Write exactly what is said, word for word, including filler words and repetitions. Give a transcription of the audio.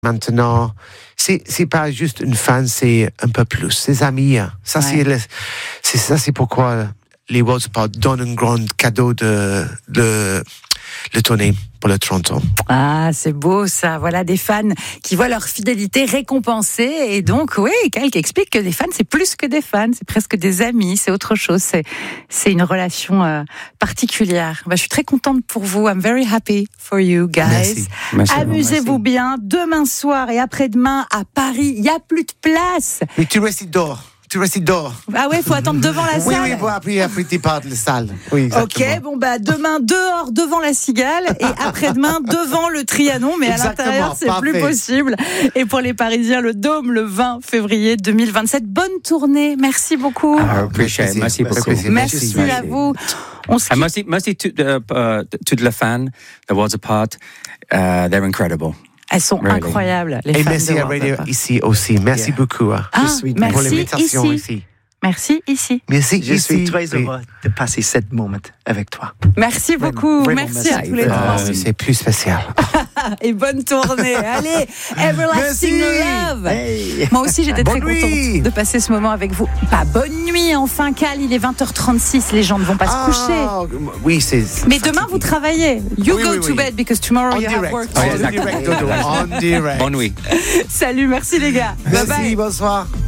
Maintenant, c'est, c'est pas juste une fan, c'est un peu plus. Ses amis, ça, ouais. c'est, le, c'est, ça, c'est pourquoi les Waterpod donnent un grand cadeau de, de, le tournée pour le trente ans. Ah, c'est beau ça. Voilà des fans qui voient leur fidélité récompensée. Et donc, oui, Calque explique que les fans, c'est plus que des fans, c'est presque des amis, c'est autre chose. C'est, c'est une relation euh, particulière. Bah, je suis très contente pour vous. I'm very happy for you guys. Merci. Merci. Amusez-vous Merci. bien. Demain soir et après-demain à Paris, il n'y a plus de place. Mais tu restes dehors. Tu restes dehors. Ah ouais, il faut attendre devant la Oui, salle. oui, bon, après, après tu pars de la salle. Oui, exactement. Ok, bon bah demain dehors devant la Cigale et après-demain devant le Trianon, mais Exactement, à l'intérieur c'est parfait. plus possible. Et pour les Parisiens, le Dôme le vingt février deux mille vingt-sept. Bonne tournée, merci beaucoup. I appreciate it. Merci beaucoup. Merci. Merci, merci. à vous. On se And quitte. merci, merci to, uh, uh, to the fan, the Worlds Apart. Uh, they're incredible. Elles sont Really. incroyables, les Et fans merci de à World Radio Cup. ici aussi. Merci Yeah. beaucoup hein, Ah, suis- pour merci l'invitation ici. ici. Merci ici. Merci Je ici. suis très Oui. heureux de passer cette moment avec toi. Merci Vraiment, beaucoup. vraiment, merci à merci. tous les Euh, trois. Ah, c'est plus spécial. Et bonne tournée. Allez, Everlasting Merci. Love. Hey. Moi aussi, j'étais Bonne très nuit. contente de passer ce moment avec vous. Pas bonne nuit, enfin, Cal, il est vingt heures trente-six. Les gens ne vont pas se coucher. Ah, oui, c'est. Mais demain, vous travaillez. You Oui, go oui, to oui. bed because tomorrow En you have direct. work. Oh, yeah, En exactly. direct, Dodo. En direct. Bonne nuit. Salut, merci les gars. Bye Merci, bye. bonsoir.